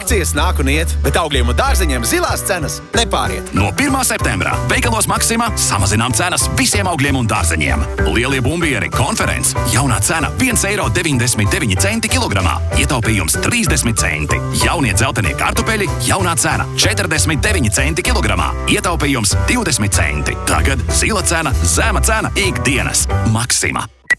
Akcijas nāk un iet, bet augļiem un dārzeņiem zilās cenas nepāriet. No 1. septembra veikalos Maxima samazinām cenas visiem augļiem un dārzeņiem. Lielie bumbieri, konferences, jaunā cena 1,99 eiro kilogramā, ietaupījums 30 centi. Jaunie dzeltenie kartupeļi, jaunā cena 49 centi kilogramā, ietaupījums 20 centi. Tagad zila cena, zema cena ikdienas. Maxima.